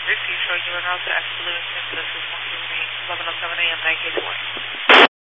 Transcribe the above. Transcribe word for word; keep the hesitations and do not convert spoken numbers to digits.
This is Troy, you are now to Absolute Census eleven oh seven A M, nine K twenty.